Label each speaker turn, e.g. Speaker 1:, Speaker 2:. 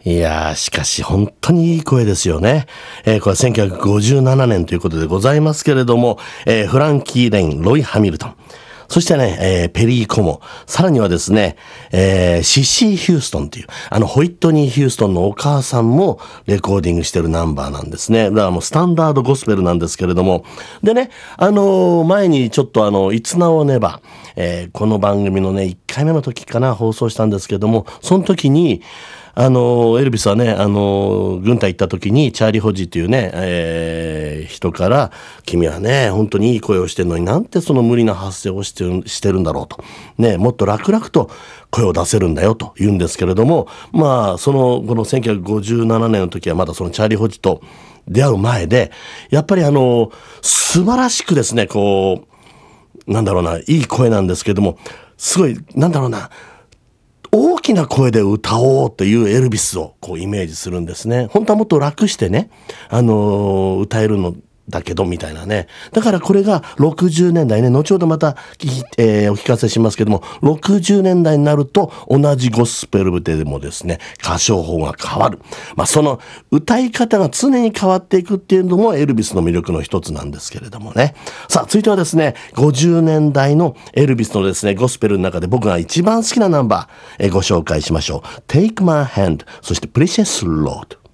Speaker 1: いやー、しかし本当にいい声ですよね。これ1957年ということでございますけれども、フランキー・レイン、ロイ・ハミルトン。そしてね、ペリー・コモ。さらにはですね、シシー・ヒューストンという、ホイットニー・ヒューストンのお母さんもレコーディングしてるナンバーなんですね。だからもうスタンダードゴスペルなんですけれども。でね、前にちょっとIt's Now or Never、この番組のね、1回目の時かな、放送したんですけども、その時に、エルビスはね、軍隊行った時に、チャーリー・ホジーというね、人から、君はね、本当にいい声をしてるのになんてその無理な発声をしてるんだろうと。ね、もっと楽々と声を出せるんだよと言うんですけれども、まあ、この1957年の時はまだそのチャーリー・ホジーと出会う前で、やっぱり素晴らしくですね、こう、なんだろうな、いい声なんですけれども、すごい、なんだろうな、大きな声で歌おうというエルビスをこうイメージするんですね。本当はもっと楽してね、歌えるのだけどみたいなね。だからこれが60年代ね、後ほどまたお聞かせしますけども、60年代になると同じゴスペルでもですね、歌唱法が変わる。まあその歌い方が常に変わっていくっていうのもエルビスの魅力の一つなんですけれどもね。さあ続いてはですね、50年代のエルビスのですね、ゴスペルの中で僕が一番好きなナンバー、ご紹介しましょう。Take My Hand、そして Precious Lord。